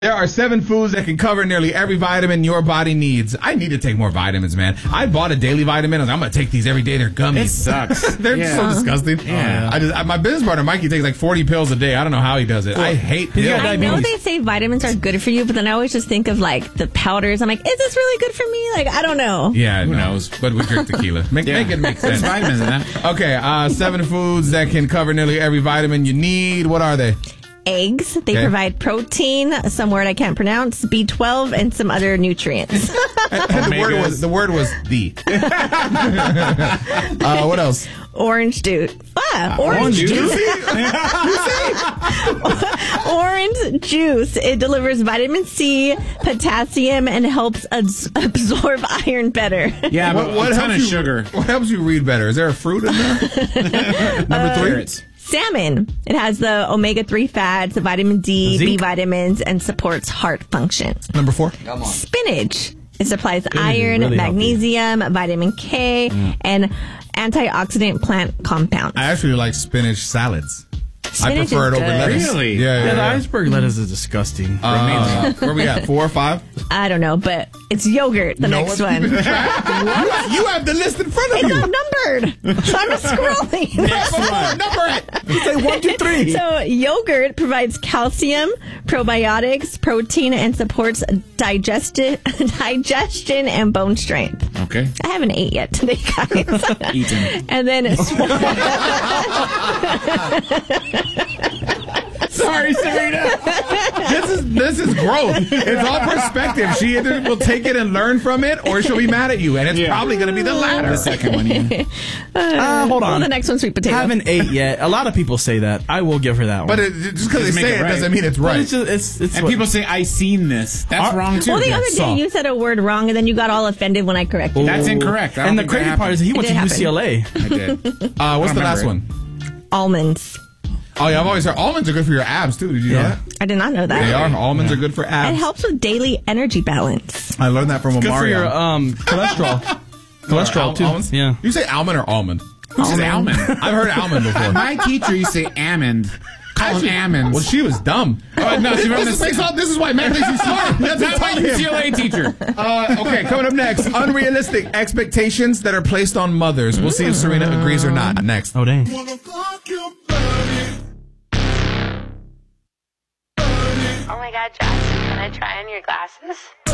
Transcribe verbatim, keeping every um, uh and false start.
There are seven foods that can cover nearly every vitamin your body needs. I need to take more vitamins, man. I bought a daily vitamin. I was like, I'm going to take these every day. They're gummies. It sucks. They're Yeah. so disgusting. Yeah. I just, I, my business partner, Mikey, takes like forty pills a day. I don't know how he does it. I hate pills. I know they say vitamins are good for you, but then I always just think of like the powders. I'm like, is this really good for me? Like, I don't know. Yeah, Who no, knows? But we drink tequila. Make, Yeah. make it make sense. There's vitamins in that. Okay, uh, seven foods that can cover nearly every vitamin you need. What are they? Eggs. They Okay. provide protein, some word I can't pronounce, B twelve, and some other nutrients. the word was the word was the. uh, what else? Orange juice. Ah, orange juice. Orange juice. It delivers vitamin C, potassium, and helps abs- absorb iron better. Yeah, but a ton helps of you, sugar. What helps you read better? Is there a fruit in there? Number three. Carrots. Salmon. It has the omega three fats, the vitamin D, Zinc. B vitamins, and supports heart function. Number four. Spinach. It supplies iron, really magnesium, vitamin K, and antioxidant plant compounds. I actually like spinach salads. Spinach I prefer is it over good. lettuce. Really? Yeah, yeah. Yeah, the yeah. iceberg lettuce is disgusting. Uh, where we at? Four or five? I don't know, but it's yogurt, the No next one's one. keeping track. you, you have the list in front of It's you. not numbered. So I'm just scrolling. Next one. Number it. Say one, two, three. So yogurt provides calcium, probiotics, protein, and supports digesti- digestion and bone strength. Okay. I haven't ate yet today, guys. Eaten. And then Sorry, Serena. This is this is growth. It's all perspective. She either will take it and learn from it, or she'll be mad at you, and it's Yeah. probably going to be the latter. The second one, yeah. Uh, hold well, on. the next one's sweet potato. Haven't ate yet. A lot of people say that. I will give her that one. But it, just because they Doesn't make say it it right. doesn't mean it's But right. it's just, it's, it's And what- people say, I seen this. That's Are- wrong, too. well, the other So- day you said a word wrong, and then you got all offended when I corrected. That's incorrect. I don't And the think that crazy part is he It went to did happen. U C L A. I did. Uh, what's I the don't last remember one? Almonds. Oh yeah, I've always heard almonds are good for your abs too. Did you know Yeah. that? I did not know that. They are. Almonds are good for It abs. helps with daily energy balance. I learned that from Good Omarion. for your um, cholesterol. cholesterol, Al- too. Almonds? Yeah. You say almond or almond? Who says almond? I've heard almond before. My teacher used to say almond. Call them almonds. Well, she was dumb. Oh, no, she's from this, the makes all, this is why Matt thinks he's smart. That's Not what my U C L A teacher. Uh, okay, coming up next, unrealistic expectations that are placed on mothers. We'll see if Serena agrees or not. Next. Oh, dang. Oh my god, Jackson, can I try on your glasses?